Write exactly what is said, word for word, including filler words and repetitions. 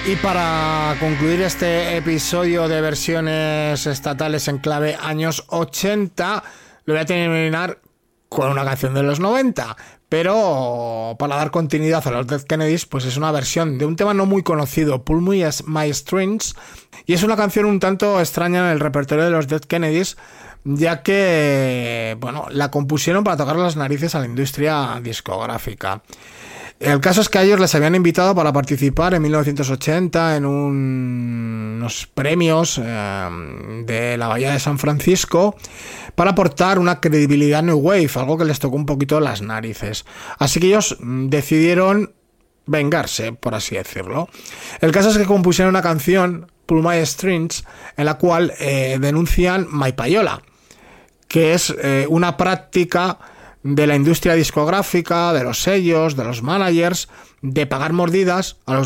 Y para concluir este episodio de versiones estatales en clave años ochenta, lo voy a terminar con una canción de los noventa, pero para dar continuidad a los Dead Kennedys, pues es una versión de un tema no muy conocido, Pull Me My Strings, y es una canción un tanto extraña en el repertorio de los Dead Kennedys, ya que, bueno, la compusieron para tocar las narices a la industria discográfica. El caso es que a ellos les habían invitado para participar en mil novecientos ochenta en un, unos premios eh, de la Bahía de San Francisco para aportar una credibilidad New Wave, algo que les tocó un poquito las narices. Así que ellos decidieron vengarse, por así decirlo. El caso es que compusieron una canción, Pull My Strings, en la cual eh, denuncian maipayola, que es eh, una práctica de la industria discográfica, de los sellos, de los managers, de pagar mordidas a los